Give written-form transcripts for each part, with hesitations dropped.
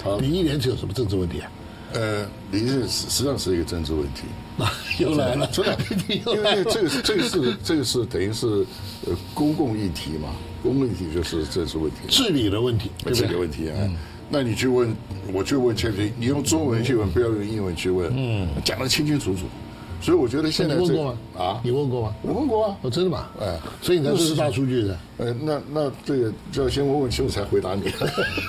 礼义廉耻有什么政治问题啊？ 礼义实际上是一个政治问题。 又来了， 真的，因为这个是等于是公共议题嘛，公共议题就是政治问题， 治理的问题， 治理问题啊。那你去问，我就问ChatGPT，你用中文去问，不要用英文去问，讲得清清楚楚。所以我觉得现在你问过吗？啊，你问过吗？ 我问过啊。 真的吗？所以你才是大数据的。 那这个就要先问问清楚才回答你。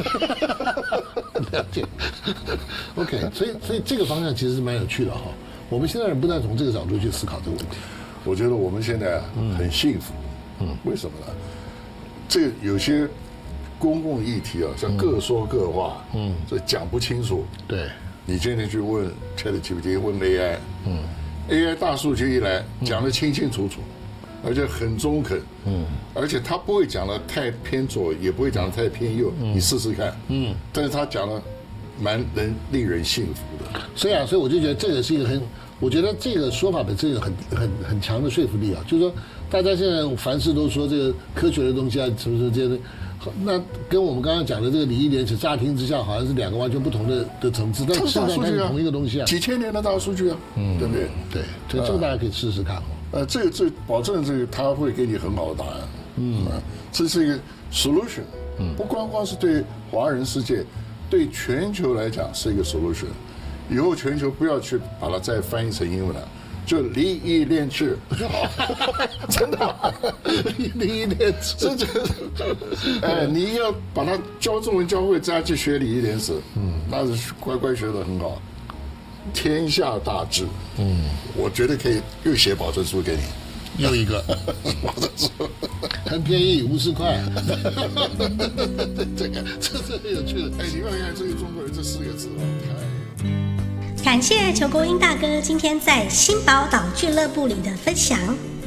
了解。OK， 所以这个方向其实是蛮有趣的哈。我们现在人不再从这个角度去思考这个问题。 我觉得我们现在很幸福。为什么呢？这个有些公共议题啊，像各说各话，这讲不清楚。 对。 你今天去问 ChatGPT， 问 AI，AI 大数据一来，讲得清清楚楚，而且很中肯，而且他不会讲得太偏左，也不会讲得太偏右，你试试看，但是他讲得蛮能令人信服的。 所以我就觉得这个是一个我觉得这个说法本身有很强的说服力啊，就是说大家现在凡事都说这个科学的东西啊，什么这些。那跟我们刚刚讲的这个礼义廉耻，乍听之下好像是两个完全不同的层次，但事实上它是同一个东西啊， 几千年的大数据啊，对不对？ 对，所以这个大家可以试试看哦。 这保证这个他会给你很好的答案。这是一个 solution，不光是对华人世界，对全球来讲是一个 solution。以后全球不要去把它再翻译成英文了。就礼义廉耻就好，真的， 礼义廉耻， 你要把它教中文教会，再去学礼义廉耻，那是乖乖学得很好，天下大治，我觉得可以又写保证书给你， 又一个保证书， 很便宜，50块，这是很有趣的。 你看看这个中国人这4个字啊， 感谢裘国英大哥今天在新宝岛俱乐部里的分享。